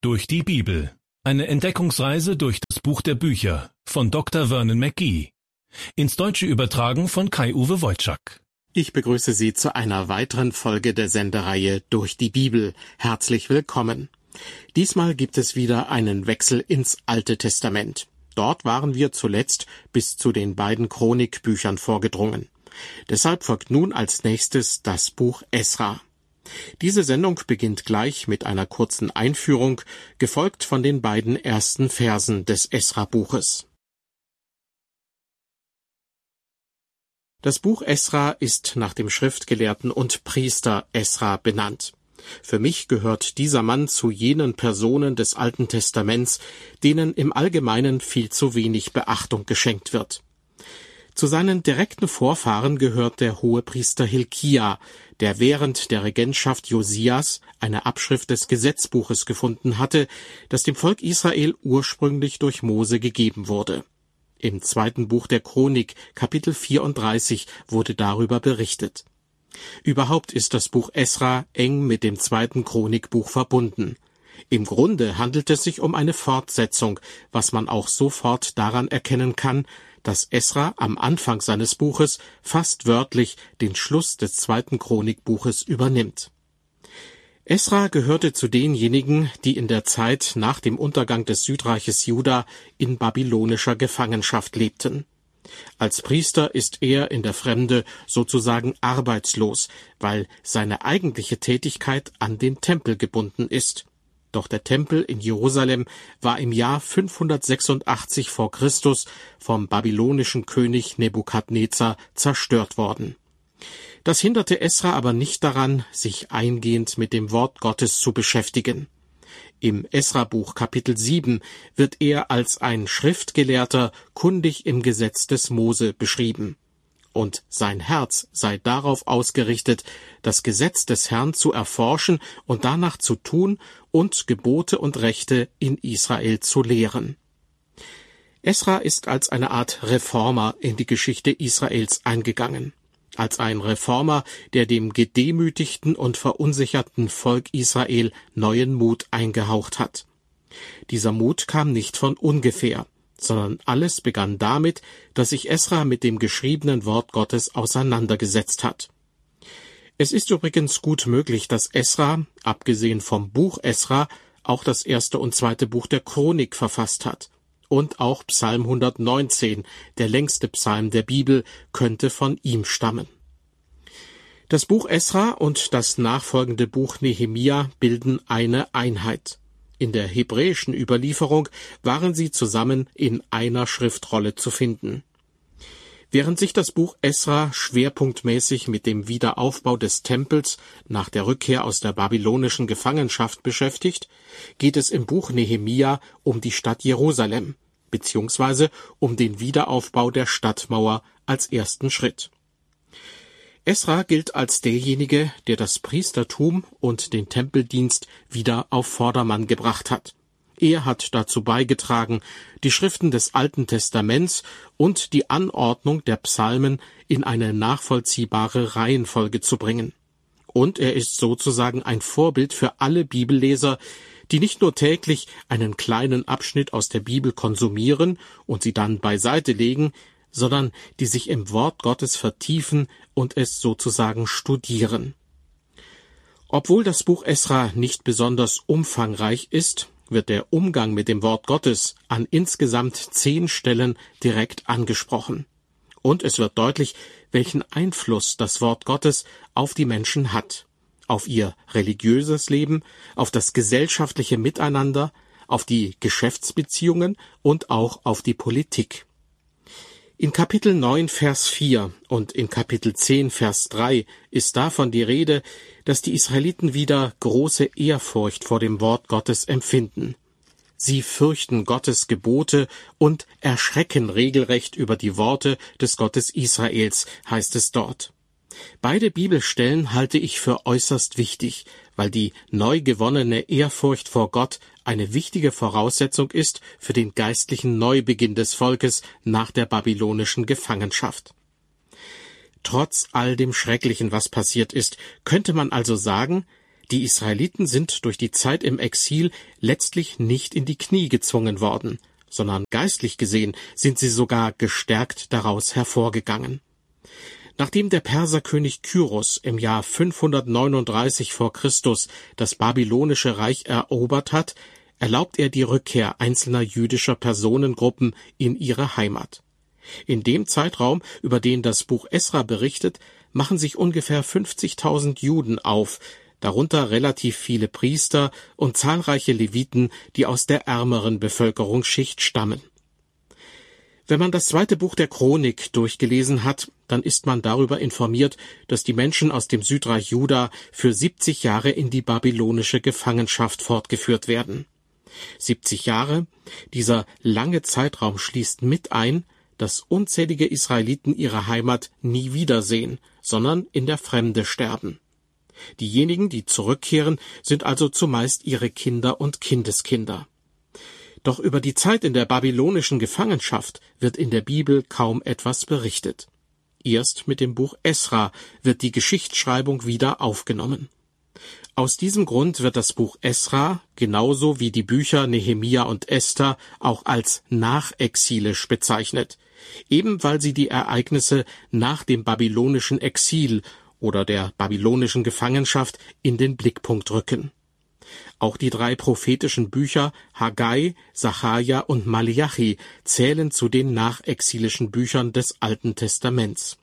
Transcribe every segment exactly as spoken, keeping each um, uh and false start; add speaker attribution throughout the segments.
Speaker 1: Durch die Bibel. Eine Entdeckungsreise durch das Buch der Bücher von Doktor Vernon McGee. Ins Deutsche übertragen von Kai-Uwe Wojczak.
Speaker 2: Ich begrüße Sie zu einer weiteren Folge der Sendereihe Durch die Bibel. Herzlich willkommen. Diesmal gibt es wieder einen Wechsel ins Alte Testament. Dort waren wir zuletzt bis zu den beiden Chronikbüchern vorgedrungen. Deshalb folgt nun als nächstes das Buch Esra. Diese Sendung beginnt gleich mit einer kurzen Einführung, gefolgt von den beiden ersten Versen des Esra-Buches. Das Buch Esra ist nach dem Schriftgelehrten und Priester Esra benannt. Für mich gehört dieser Mann zu jenen Personen des Alten Testaments, denen im Allgemeinen viel zu wenig Beachtung geschenkt wird. Zu seinen direkten Vorfahren gehört der Hohepriester Hilkia, der während der Regentschaft Josias eine Abschrift des Gesetzbuches gefunden hatte, das dem Volk Israel ursprünglich durch Mose gegeben wurde. Im zweiten Buch der Chronik, Kapitel vierunddreißig, wurde darüber berichtet. Überhaupt ist das Buch Esra eng mit dem zweiten Chronikbuch verbunden. Im Grunde handelt es sich um eine Fortsetzung, was man auch sofort daran erkennen kann, dass Esra am Anfang seines Buches fast wörtlich den Schluss des zweiten Chronikbuches übernimmt. Esra gehörte zu denjenigen, die in der Zeit nach dem Untergang des Südreiches Juda in babylonischer Gefangenschaft lebten. Als Priester ist er in der Fremde sozusagen arbeitslos, weil seine eigentliche Tätigkeit an den Tempel gebunden ist. Doch der Tempel in Jerusalem war im Jahr fünfhundertsechsundachtzig vor Christus vom babylonischen König Nebukadnezar zerstört worden. Das hinderte Esra aber nicht daran, sich eingehend mit dem Wort Gottes zu beschäftigen. Im Esra-Buch Kapitel sieben wird er als ein Schriftgelehrter kundig im Gesetz des Mose beschrieben. Und sein Herz sei darauf ausgerichtet, das Gesetz des Herrn zu erforschen und danach zu tun und Gebote und Rechte in Israel zu lehren. Esra ist als eine Art Reformer in die Geschichte Israels eingegangen. Als ein Reformer, der dem gedemütigten und verunsicherten Volk Israel neuen Mut eingehaucht hat. Dieser Mut kam nicht von ungefähr, sondern alles begann damit, dass sich Esra mit dem geschriebenen Wort Gottes auseinandergesetzt hat. Es ist übrigens gut möglich, dass Esra, abgesehen vom Buch Esra, auch das erste und zweite Buch der Chronik verfasst hat. Und auch Psalm hundertneunzehn, der längste Psalm der Bibel, könnte von ihm stammen. Das Buch Esra und das nachfolgende Buch Nehemia bilden eine Einheit. In der hebräischen Überlieferung waren sie zusammen in einer Schriftrolle zu finden. Während sich das Buch Esra schwerpunktmäßig mit dem Wiederaufbau des Tempels nach der Rückkehr aus der babylonischen Gefangenschaft beschäftigt, geht es im Buch Nehemia um die Stadt Jerusalem, beziehungsweise um den Wiederaufbau der Stadtmauer als ersten Schritt. Esra gilt als derjenige, der das Priestertum und den Tempeldienst wieder auf Vordermann gebracht hat. Er hat dazu beigetragen, die Schriften des Alten Testaments und die Anordnung der Psalmen in eine nachvollziehbare Reihenfolge zu bringen. Und er ist sozusagen ein Vorbild für alle Bibelleser, die nicht nur täglich einen kleinen Abschnitt aus der Bibel konsumieren und sie dann beiseite legen, sondern die sich im Wort Gottes vertiefen und es sozusagen studieren. Obwohl das Buch Esra nicht besonders umfangreich ist, wird der Umgang mit dem Wort Gottes an insgesamt zehn Stellen direkt angesprochen. Und es wird deutlich, welchen Einfluss das Wort Gottes auf die Menschen hat. Auf ihr religiöses Leben, auf das gesellschaftliche Miteinander, auf die Geschäftsbeziehungen und auch auf die Politik. In Kapitel neun, Vers vier und in Kapitel zehn, Vers drei ist davon die Rede, dass die Israeliten wieder große Ehrfurcht vor dem Wort Gottes empfinden. Sie fürchten Gottes Gebote und erschrecken regelrecht über die Worte des Gottes Israels, heißt es dort. Beide Bibelstellen halte ich für äußerst wichtig, weil die neu gewonnene Ehrfurcht vor Gott eine wichtige Voraussetzung ist für den geistlichen Neubeginn des Volkes nach der babylonischen Gefangenschaft. Trotz all dem Schrecklichen, was passiert ist, könnte man also sagen, Die Israeliten sind durch die Zeit im Exil letztlich nicht in die Knie gezwungen worden, sondern geistlich gesehen sind sie sogar gestärkt daraus hervorgegangen. Nachdem der Perserkönig Kyros im Jahr fünfhundertneununddreißig vor Christus das babylonische Reich erobert hat, erlaubt er die Rückkehr einzelner jüdischer Personengruppen in ihre Heimat. In dem Zeitraum, über den das Buch Esra berichtet, machen sich ungefähr fünfzigtausend Juden auf, darunter relativ viele Priester und zahlreiche Leviten, die aus der ärmeren Bevölkerungsschicht stammen. Wenn man das zweite Buch der Chronik durchgelesen hat, dann ist man darüber informiert, dass die Menschen aus dem Südreich Juda für siebzig Jahre in die babylonische Gefangenschaft fortgeführt werden. siebzig Jahre, dieser lange Zeitraum schließt mit ein, dass unzählige Israeliten ihre Heimat nie wiedersehen, sondern in der Fremde sterben. Diejenigen, die zurückkehren, sind also zumeist ihre Kinder und Kindeskinder. Doch über die Zeit in der babylonischen Gefangenschaft wird in der Bibel kaum etwas berichtet. Erst mit dem Buch Esra wird die Geschichtsschreibung wieder aufgenommen. Aus diesem Grund wird das Buch Esra, genauso wie die Bücher Nehemia und Esther, auch als nachexilisch bezeichnet, eben weil sie die Ereignisse nach dem babylonischen Exil oder der babylonischen Gefangenschaft in den Blickpunkt rücken. Auch die drei prophetischen Bücher Haggai, Sacharja und Maleachi zählen zu den nachexilischen Büchern des Alten Testaments.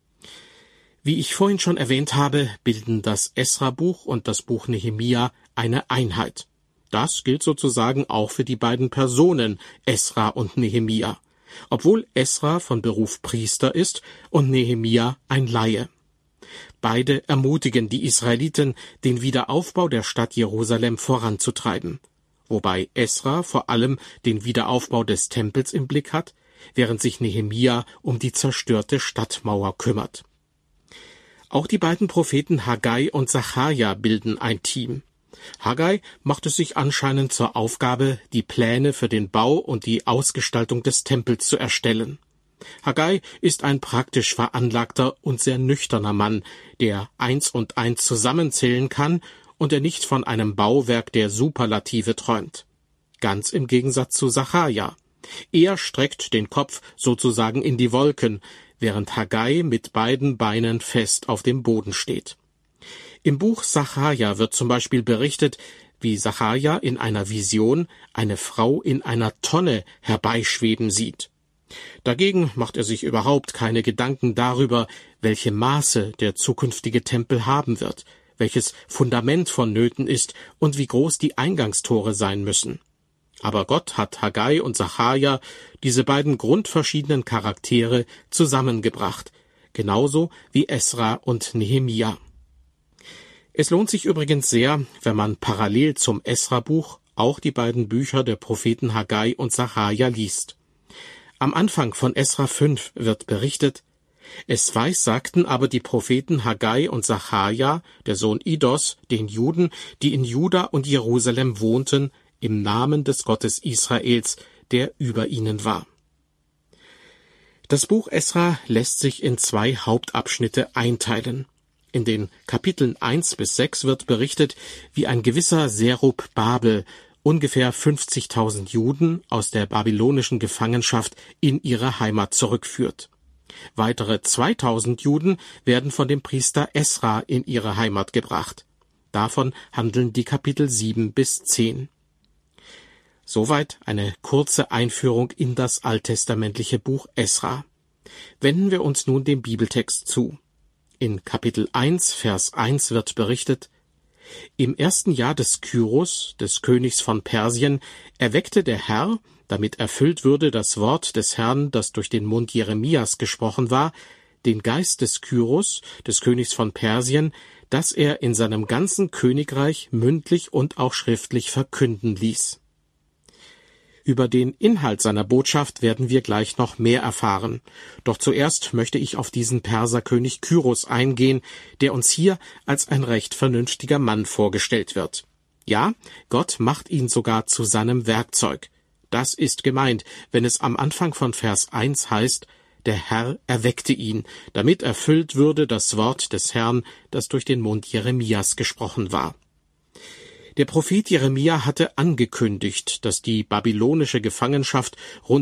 Speaker 2: Wie ich vorhin schon erwähnt habe, bilden das Esra-Buch und das Buch Nehemia eine Einheit. Das gilt sozusagen auch für die beiden Personen Esra und Nehemia, obwohl Esra von Beruf Priester ist und Nehemia ein Laie. Beide ermutigen die Israeliten, den Wiederaufbau der Stadt Jerusalem voranzutreiben, wobei Esra vor allem den Wiederaufbau des Tempels im Blick hat, während sich Nehemia um die zerstörte Stadtmauer kümmert. Auch die beiden Propheten Haggai und Sacharja bilden ein Team. Haggai macht es sich anscheinend zur Aufgabe, die Pläne für den Bau und die Ausgestaltung des Tempels zu erstellen. Haggai ist ein praktisch veranlagter und sehr nüchterner Mann, der eins und eins zusammenzählen kann und der nicht von einem Bauwerk der Superlative träumt. Ganz im Gegensatz zu Sacharja. Er streckt den Kopf sozusagen in die Wolken, während Haggai mit beiden Beinen fest auf dem Boden steht. Im Buch Sacharja wird zum Beispiel berichtet, wie Sacharja in einer Vision eine Frau in einer Tonne herbeischweben sieht. Dagegen macht er sich überhaupt keine Gedanken darüber, welche Maße der zukünftige Tempel haben wird, welches Fundament vonnöten ist und wie groß die Eingangstore sein müssen. Aber Gott hat Haggai und Sacharja, diese beiden grundverschiedenen Charaktere, zusammengebracht, genauso wie Esra und Nehemia. Es lohnt sich übrigens sehr, wenn man parallel zum Esra-Buch auch die beiden Bücher der Propheten Haggai und Sacharja liest. Am Anfang von Esra fünf wird berichtet: Es weissagten aber die Propheten Haggai und Sacharja, der Sohn Idos, den Juden, die in Juda und Jerusalem wohnten, im Namen des Gottes Israels, der über ihnen war. Das Buch Esra lässt sich in zwei Hauptabschnitte einteilen. In den Kapiteln eins bis sechs wird berichtet, wie ein gewisser Serub-Babel ungefähr fünfzigtausend Juden aus der babylonischen Gefangenschaft in ihre Heimat zurückführt. Weitere zweitausend Juden werden von dem Priester Esra in ihre Heimat gebracht. Davon handeln die Kapitel sieben bis zehn. Soweit eine kurze Einführung in das alttestamentliche Buch Esra. Wenden wir uns nun dem Bibeltext zu. In Kapitel eins, Vers eins wird berichtet: Im ersten Jahr des Kyros, des Königs von Persien, erweckte der Herr, damit erfüllt würde das Wort des Herrn, das durch den Mund Jeremias gesprochen war, den Geist des Kyros, des Königs von Persien, dass er in seinem ganzen Königreich mündlich und auch schriftlich verkünden ließ. Über den Inhalt seiner Botschaft werden wir gleich noch mehr erfahren. Doch zuerst möchte ich auf diesen Perserkönig Kyros eingehen, der uns hier als ein recht vernünftiger Mann vorgestellt wird. Ja, Gott macht ihn sogar zu seinem Werkzeug. Das ist gemeint, wenn es am Anfang von Vers eins heißt: Der Herr erweckte ihn, damit erfüllt würde das Wort des Herrn, das durch den Mund Jeremias gesprochen war. Der Prophet Jeremia hatte angekündigt, dass die babylonische Gefangenschaft rund